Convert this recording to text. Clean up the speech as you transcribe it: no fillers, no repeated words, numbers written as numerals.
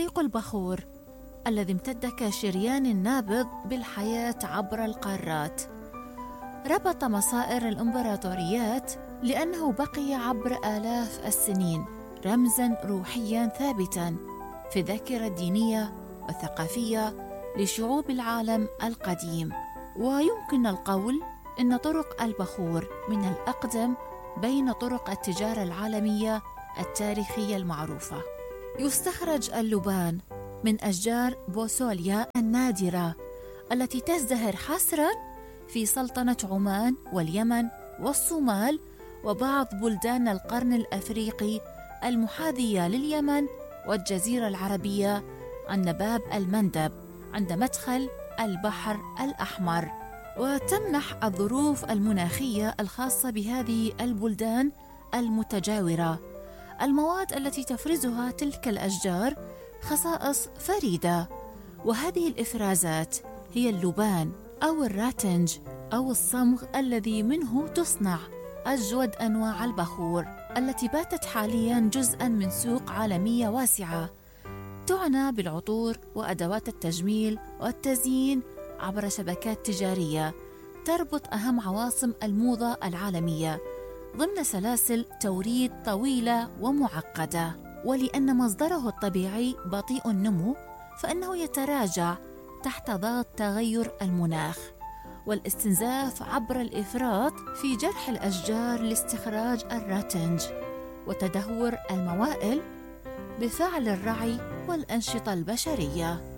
رحيق البخور الذي امتد كشريان نابض بالحياة عبر القارات. ربط مصائر الإمبراطوريات لأنه بقي عبر آلاف السنين رمزاً روحياً ثابتاً في الذاكرة الدينية والثقافية لشعوب العالم القديم. ويمكن القول إن طرق البخور من الأقدم بين طرق التجارة العالمية التاريخية المعروفة. يستخرج اللبان من أشجار بوسوليا النادرة التي تزدهر حصراً في سلطنة عمان واليمن والصومال وبعض بلدان القرن الأفريقي المحاذية لليمن والجزيرة العربية عند باب المندب عند مدخل البحر الأحمر. وتمنح الظروف المناخية الخاصة بهذه البلدان المتجاورة المواد التي تفرزها تلك الأشجار خصائص فريدة، وهذه الإفرازات هي اللبان أو الراتنج أو الصمغ الذي منه تصنع أجود أنواع البخور التي باتت حالياً جزءاً من سوق عالمية واسعة تعنى بالعطور وأدوات التجميل والتزيين عبر شبكات تجارية تربط أهم عواصم الموضة العالمية ضمن سلاسل توريد طويلة ومعقدة. ولأن مصدره الطبيعي بطيء النمو فإنه يتراجع تحت ضغط تغير المناخ والاستنزاف عبر الإفراط في جرح الأشجار لاستخراج الراتنج وتدهور الموائل بفعل الرعي والأنشطة البشرية.